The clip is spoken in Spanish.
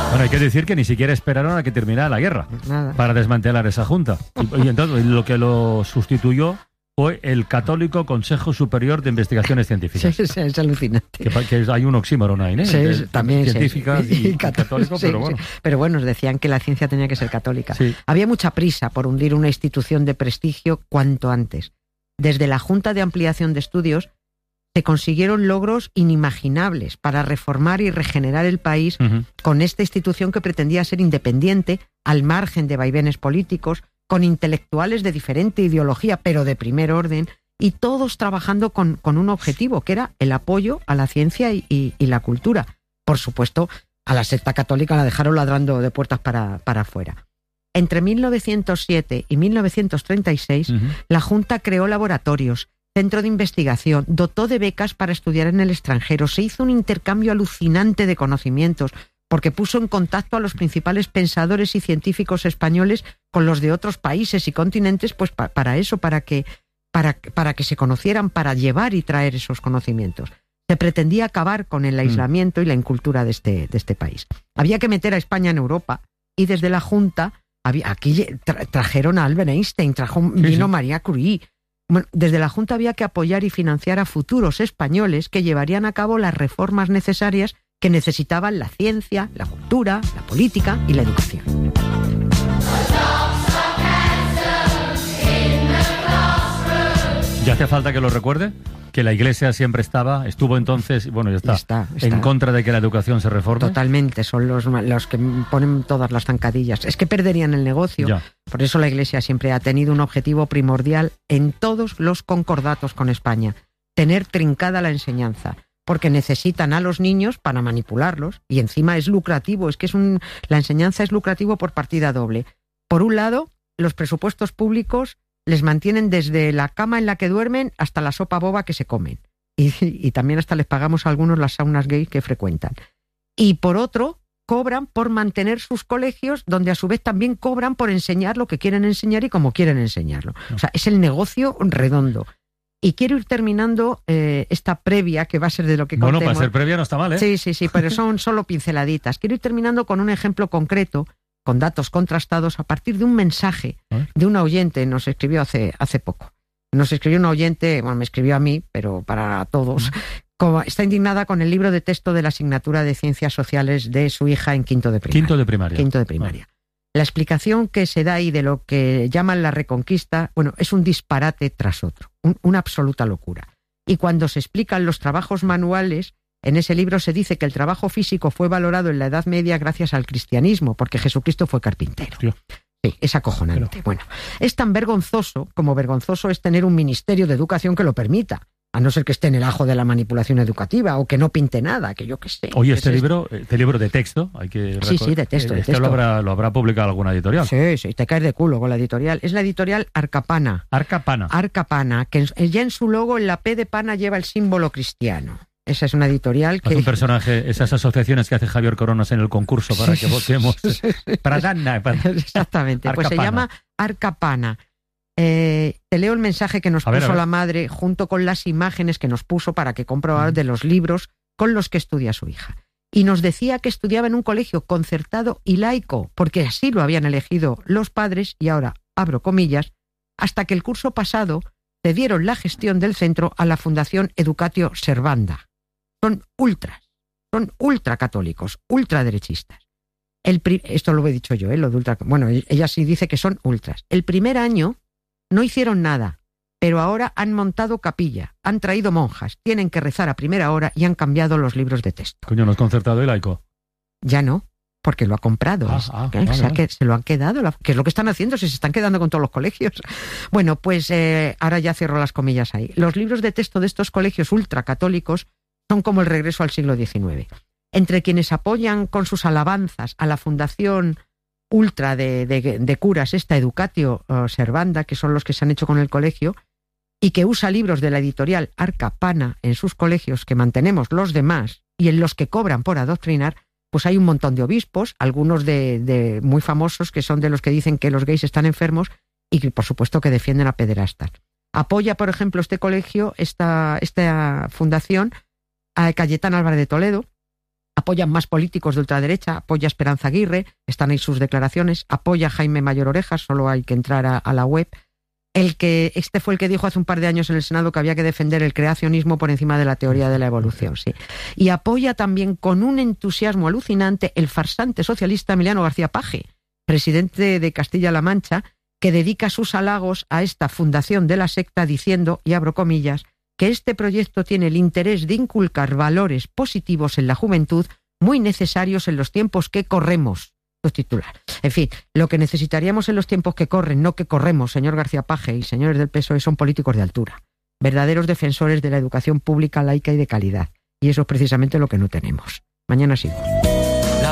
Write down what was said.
Bueno, hay que decir que ni siquiera esperaron a que terminara la guerra para desmantelar esa junta. Y entonces lo que lo sustituyó fue el Católico Consejo Superior de Investigaciones Científicas. Sí, es alucinante. Que hay un oxímoron ahí, ¿no? Sí, también científica y católico, sí, pero bueno. Sí. Pero bueno, decían que la ciencia tenía que ser católica. Sí. Había mucha prisa por hundir una institución de prestigio cuanto antes. Desde la Junta de Ampliación de Estudios se consiguieron logros inimaginables para reformar y regenerar el país con esta institución que pretendía ser independiente, al margen de vaivenes políticos, con intelectuales de diferente ideología, pero de primer orden, y todos trabajando con un objetivo, que era el apoyo a la ciencia y la cultura. Por supuesto, a la secta católica la dejaron ladrando de puertas para afuera. Entre 1907 y 1936, la Junta creó laboratorios, centro de investigación, dotó de becas para estudiar en el extranjero, se hizo un intercambio alucinante de conocimientos, porque puso en contacto a los principales pensadores y científicos españoles con los de otros países y continentes, pues para eso, para que se conocieran, para llevar y traer esos conocimientos. Se pretendía acabar con el aislamiento y la incultura de este país. Había que meter a España en Europa, y desde la Junta aquí trajeron a Albert Einstein, vino María Curie. Bueno, desde la Junta había que apoyar y financiar a futuros españoles que llevarían a cabo las reformas necesarias que necesitaban la ciencia, la cultura, la política y la educación. ¿Ya hace falta que lo recuerde? Que la Iglesia siempre estuvo entonces, bueno, ya está. En contra de que la educación se reforme. Totalmente, son los que ponen todas las zancadillas. Es que perderían el negocio. Ya. Por eso la Iglesia siempre ha tenido un objetivo primordial en todos los concordatos con España: tener trincada la enseñanza, porque necesitan a los niños para manipularlos, y encima es lucrativo, la enseñanza es lucrativo por partida doble. Por un lado, los presupuestos públicos les mantienen desde la cama en la que duermen hasta la sopa boba que se comen. Y también hasta les pagamos a algunos las saunas gay que frecuentan. Y por otro, cobran por mantener sus colegios, donde a su vez también cobran por enseñar lo que quieren enseñar y cómo quieren enseñarlo. O sea, es el negocio redondo. Y quiero ir terminando esta previa, que va a ser de lo que contemos. Bueno, para ser previa no está mal, ¿eh? Sí, pero son solo pinceladitas. Quiero ir terminando con un ejemplo concreto, con datos contrastados, a partir de un mensaje de un oyente. Nos escribió hace poco. Nos escribió un oyente, bueno, me escribió a mí, pero para todos. Está indignada con el libro de texto de la asignatura de Ciencias Sociales de su hija en quinto de primaria. Quinto de primaria. La explicación que se da ahí de lo que llaman la Reconquista, bueno, es un disparate tras otro, una absoluta locura. Y cuando se explican los trabajos manuales, en ese libro se dice que el trabajo físico fue valorado en la Edad Media gracias al cristianismo, porque Jesucristo fue carpintero. Hostia. Sí, es acojonante. Bueno, es tan vergonzoso como vergonzoso es tener un ministerio de educación que lo permita, a no ser que esté en el ajo de la manipulación educativa o que no pinte nada, que yo qué sé. Oye, este libro de texto, hay que Sí, de texto. Lo habrá publicado alguna editorial. Sí, te caes de culo con la editorial. Es la editorial Arcapana. Arcapana, que ya en su logo, en la P de pana, lleva el símbolo cristiano. Esa es una editorial que... Es un personaje, esas asociaciones que hace Javier Coronas en el concurso para que votemos. Exactamente, pues se llama Arcapana. Te leo el mensaje que nos puso la madre junto con las imágenes que nos puso para que comprobar de los libros con los que estudia su hija. Y nos decía que estudiaba en un colegio concertado y laico, porque así lo habían elegido los padres, y ahora abro comillas, hasta que el curso pasado cedieron la gestión del centro a la Fundación Educatio Servanda. Son ultracatólicos, ultraderechistas. Esto lo he dicho yo, lo de ultra. Bueno, ella sí dice que son ultras. El primer año no hicieron nada, pero ahora han montado capilla, han traído monjas, tienen que rezar a primera hora y han cambiado los libros de texto. Coño, ¿no es concertado y laico? Ya no, porque lo ha comprado. Que se lo han quedado, que es lo que están haciendo, se están quedando con todos los colegios. Bueno, pues ahora ya cierro las comillas ahí. Los libros de texto de estos colegios ultracatólicos son como el regreso al siglo XIX. Entre quienes apoyan con sus alabanzas a la fundación ultra de curas, esta Educatio Servanda, que son los que se han hecho con el colegio, y que usa libros de la editorial Arcapana en sus colegios que mantenemos los demás y en los que cobran por adoctrinar, pues hay un montón de obispos, algunos de muy famosos, que son de los que dicen que los gays están enfermos y que por supuesto que defienden a pederastas. Apoya, por ejemplo, este colegio, esta fundación, a Cayetano Álvarez de Toledo, apoyan más políticos de ultraderecha, apoya Esperanza Aguirre, están ahí sus declaraciones, apoya Jaime Mayor Orejas, solo hay que entrar a la web. Este fue el que dijo hace un par de años en el Senado que había que defender el creacionismo por encima de la teoría de la evolución, sí. Y apoya también con un entusiasmo alucinante el farsante socialista Emiliano García Paje, presidente de Castilla-La Mancha, que dedica sus halagos a esta fundación de la secta diciendo, y abro comillas, que este proyecto tiene el interés de inculcar valores positivos en la juventud muy necesarios en los tiempos que corremos. Titular. En fin, lo que necesitaríamos en los tiempos que corren, no que corremos, señor García Paje y señores del PSOE, son políticos de altura, verdaderos defensores de la educación pública, laica y de calidad. Y eso es precisamente lo que no tenemos. Mañana sigo.